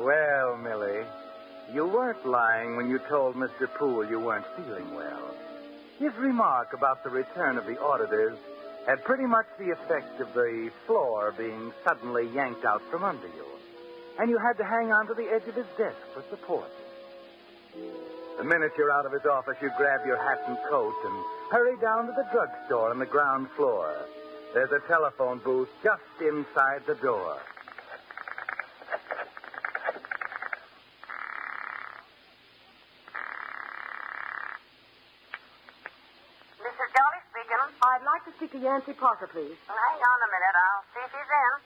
Well, Millie, you weren't lying when you told Mr. Poole you weren't feeling well. His remark about the return of the auditors had pretty much the effect of the floor being suddenly yanked out from under you, and you had to hang on to the edge of his desk for support. The minute you're out of his office, you grab your hat and coat and hurry down to the drugstore on the ground floor. There's a telephone booth just inside the door. Mrs. Jolly speaking. I'd like to speak to Yancy Parker, please. Well, hang on a minute. I'll see if he's in.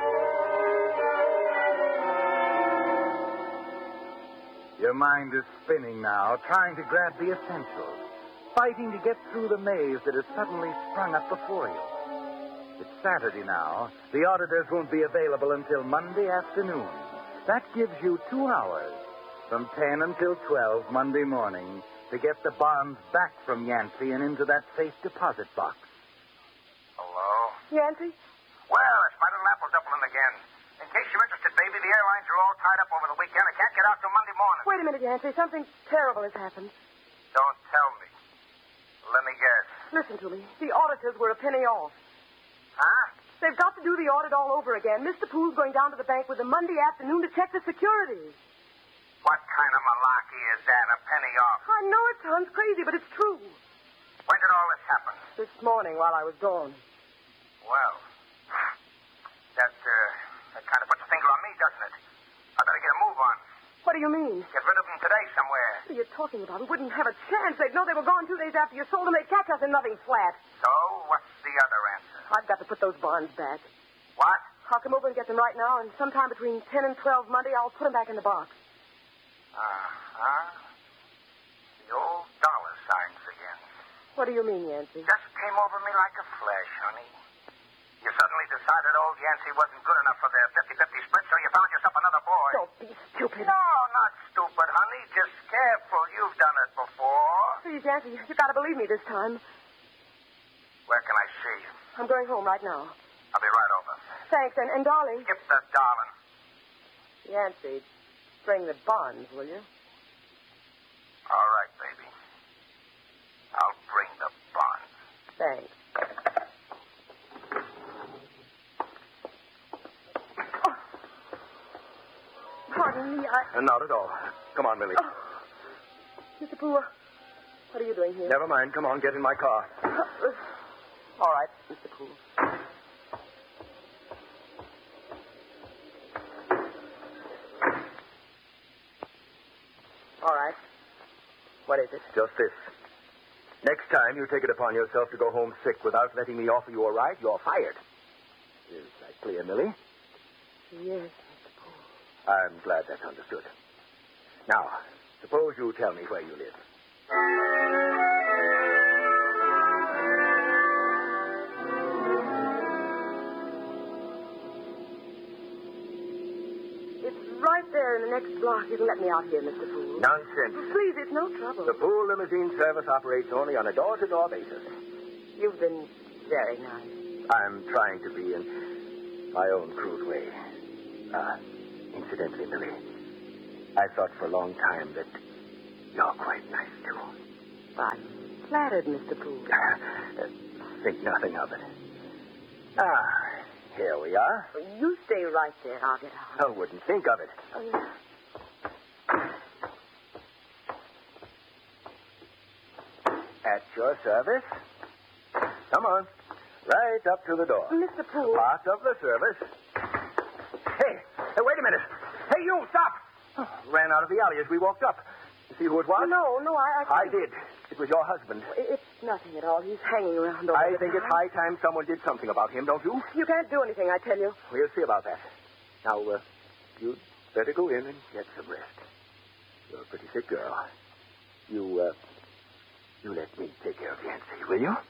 Your mind is spinning now, trying to grab the essentials, fighting to get through the maze that has suddenly sprung up before you. It's Saturday now. The auditors won't be available until Monday afternoon. That gives you 2 hours, from 10 until 12 Monday morning, to get the bonds back from Yancey and into that safe deposit box. Hello? Yancy? Well, it's my little apple doubling again. In case you're interested, baby, the airlines are all tied up over the weekend. I can't get out till Monday morning. Wait a minute, Yancy. Something terrible has happened. Don't tell me. Let me guess. Listen to me. The auditors were a penny off. Huh? They've got to do the audit all over again. Mr. Poole's going down to the bank with them Monday afternoon to check the securities. What kind of malarkey is that? A penny off? I know it sounds crazy, but it's true. When did all this happen? This morning while I was gone. Well, that kind of puts a finger on me, doesn't it? I better get a move on. What do you mean? Get rid of them today somewhere. What are you talking about? We wouldn't have a chance. They'd know they were gone 2 days after you sold them. They'd catch us in nothing flat. So, what's the other answer? I've got to put those bonds back. What? I'll come over and get them right now, and sometime between 10 and 12 Monday, I'll put them back in the box. Uh-huh. The old dollar signs again. What do you mean, Yancy? Just came over me like a flash, honey. You suddenly decided old Yancey wasn't good enough for their 50-50 split, so you found yourself another boy. Don't be stupid. No, not stupid, honey. Just careful. You've done it before. Please, Yancy, you got to believe me this time. Where can I see you? I'm going home right now. I'll be right over. Thanks, and darling. Skip the darling. Yancy, bring the bonds, will you? All right, baby. I'll bring the bonds. Thanks. Pardon me, Not at all. Come on, Millie. Oh. Mr. Poole, what are you doing here? Never mind. Come on, get in my car. All right, Mr. Poole. All right. What is it? Just this. Next time you take it upon yourself to go home sick without letting me offer you a ride, you're fired. Is that clear, Millie? Yes. I'm glad that's understood. Now, suppose you tell me where you live. It's right there in the next block. You can let me out here, Mr. Poole. Nonsense. Please, it's no trouble. The Poole Limousine Service operates only on a door-to-door basis. You've been very nice. I'm trying to be in my own crude way. Incidentally, Millie, I thought for a long time that you're quite nice, too. I'm flattered, Mr. Poole. Think nothing of it. Here we are. You stay right there. I'll get out. I wouldn't think of it. At your service. Come on. Right up to the door. Mr. Poole. Part of the service. Hey, wait a minute. Hey, you, stop. Ran out of the alley as we walked up. You see who it was? No, I did. It was your husband. It's nothing at all. He's hanging around over I there. think it's high time someone did something about him, don't you? You can't do anything, I tell you. We'll see about that. Now, you'd better go in and get some rest. You're a pretty sick girl. You let me take care of Yancy, will you?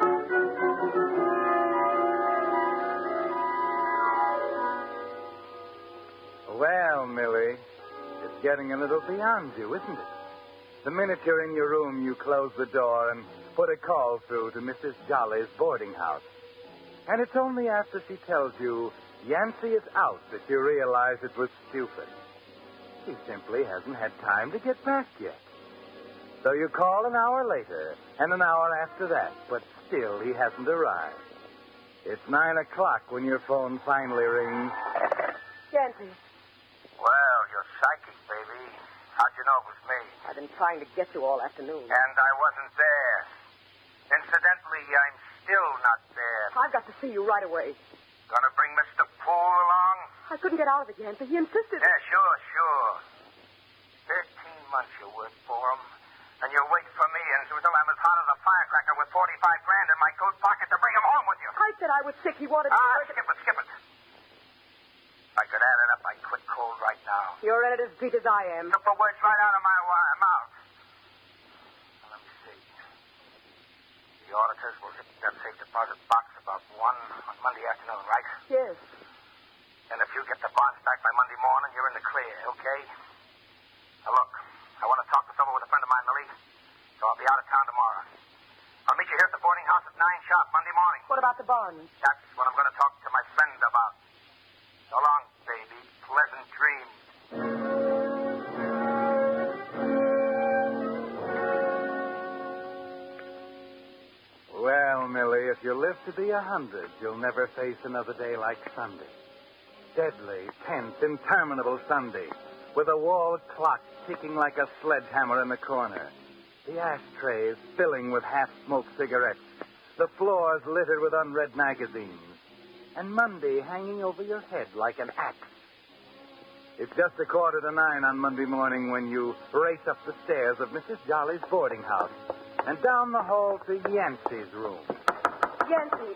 Well, Millie, it's getting a little beyond you, isn't it? The minute you're in your room, you close the door and put a call through to Mrs. Jolly's boarding house. And it's only after she tells you Yancy is out that you realize it was stupid. He simply hasn't had time to get back yet. So you call an hour later, and an hour after that, but still he hasn't arrived. It's 9 o'clock when your phone finally rings. Yancey, Well, you're psychic, baby. How'd you know it was me? I've been trying to get you all afternoon. And I wasn't there. Incidentally, I'm still not there. I've got to see you right away. Gonna bring Mr. Poole along? I couldn't get out of it, Yancey. He insisted. Yeah, sure. 13 months you worked for him. And you wait for me until I'm as hot as a firecracker with 45 grand in my coat pocket to bring him home with you. I said I was sick. He wanted to work. Skip it. If I could add it up, I'd quit cold right now. You're in it as deep as I am. Took the words right out of my mouth. Now, let me see. The auditors will hit that safe deposit box about 1 on Monday afternoon, right? Yes. And if you get the bonds back by Monday morning, you're in the clear, okay? Now, look, I want to talk this over with a friend of mine, Millie, so I'll be out of town tomorrow. I'll meet you here at the boarding house at 9 sharp Monday morning. What about the bonds? That's what I'm going to talk to my friend about. So long, baby. Pleasant dreams. Well, Millie, if you live to be 100, you'll never face another day like Sunday. Deadly, tense, interminable Sunday, with a wall clock ticking like a sledgehammer in the corner, the ashtrays filling with half-smoked cigarettes, the floors littered with unread magazines, and Monday hanging over your head like an axe. It's just 9:15 on Monday morning when you race up the stairs of Mrs. Jolly's boarding house and down the hall to Yancey's room. Yancey!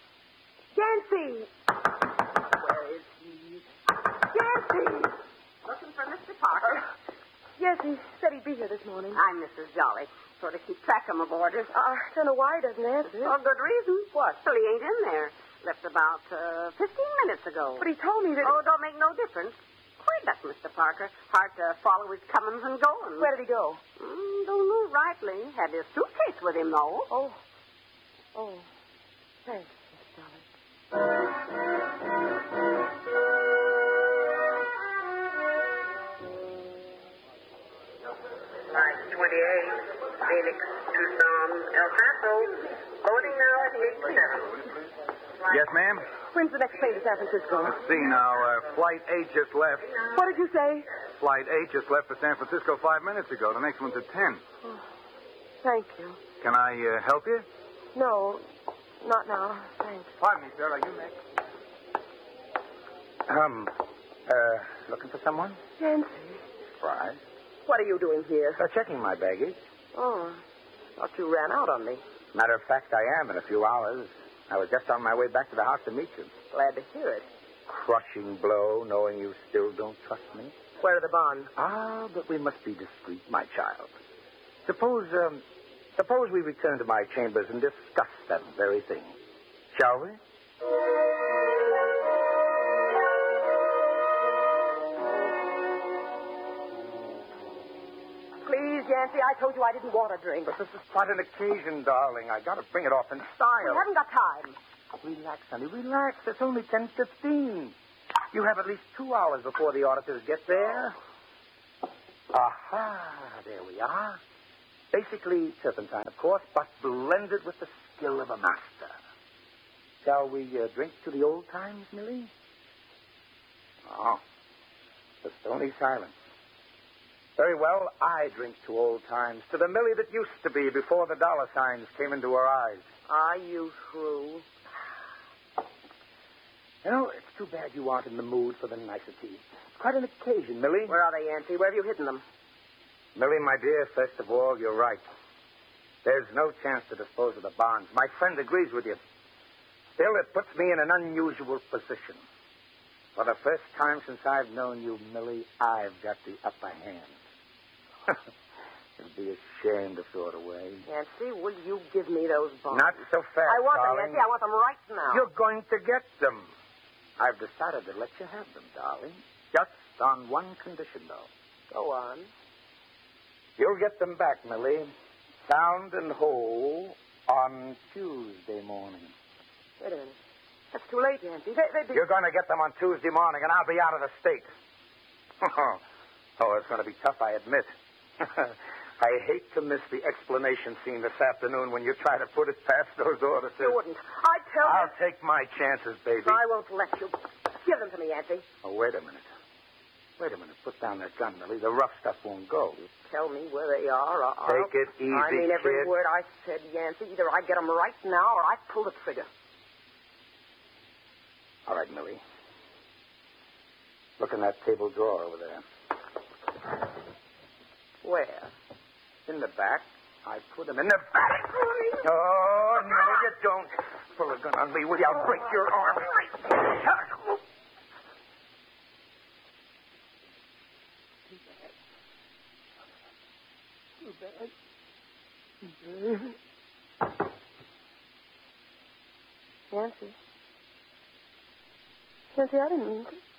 Where is he? Yancey! Looking for Mr. Parker. Yes, he said he'd be here this morning. I'm Mrs. Jolly. Sort of keep track of my boarders. I don't know why he doesn't answer. For good reason. What? Well, he ain't in there. Left about 15 minutes ago. But he told me that... Oh, don't make no difference. Quite that, Mr. Parker. Hard to follow his comings and goings. Where did he go? Don't know rightly. Had his suitcase with him, though. Oh. Thanks, Miss Jolly. 28, Phoenix, Tucson, El Paso. Loading now at 8-7. Yes, ma'am? When's the next train to San Francisco? Let's see now. Flight 8 just left. What did you say? Flight 8 just left for San Francisco 5 minutes ago. The next one's at 10. Oh, thank you. Can I help you? No, not now. Thanks. Pardon me, sir. Are you next? Looking for someone? Yancey, Surprise. what are you doing here? Checking my baggage. Oh, thought you ran out on me. Matter of fact, I am in a few hours. I was just on my way back to the house to meet you. Glad to hear it. Crushing blow, knowing you still don't trust me. Where are the bonds? But we must be discreet, my child. Suppose we return to my chambers and discuss that very thing. Shall we? Please, Yancey, I told you I didn't want a drink. But this is quite an occasion, darling. I got to bring it off in style. We haven't got time. Relax, honey, relax. It's only 10:15. You have at least 2 hours before the auditors get there. Aha, there we are. Basically turpentine, of course, but blended with the skill of a master. Shall we drink to the old times, Millie? Oh, the stony silence. Very well, I drink to old times, to the Millie that used to be before the dollar signs came into her eyes. Are you through? You know, it's too bad you aren't in the mood for the niceties. It's quite an occasion, Millie. Where are they, Yancey? Where have you hidden them? Millie, my dear, first of all, you're right. There's no chance to dispose of the bonds. My friend agrees with you. Still, it puts me in an unusual position. For the first time since I've known you, Millie, I've got the upper hand. It'd be a shame to throw it away. Yancey, will you give me those bonds? Not so fast, I want them, darling. Yancey. I want them right now. You're going to get them. I've decided to let you have them, darling. Just on one condition, though. Go on. You'll get them back, Millie, sound and whole, on Tuesday morning. Wait a minute. That's too late, Yancey. They'd be... You're going to get them on Tuesday morning, and I'll be out of the state. Oh, it's going to be tough, I admit. I hate to miss the explanation scene this afternoon when you try to put it past those auditors. You wouldn't. I'd tell I'll take my chances, baby. I won't let you. Give them to me, Auntie. Oh, wait a minute. Put down that gun, Millie. The rough stuff won't go. Tell me where they are. Take it easy, I mean every kid. word I said, Yancey. Either I get them right now or I pull the trigger. All right, Millie. Look in that table drawer over there. Where? In the back. I put them in the back. Oh, no, you don't. Pull a gun on me, will you? I'll break your arm. Too bad. Yancey. Yancey, I didn't mean to.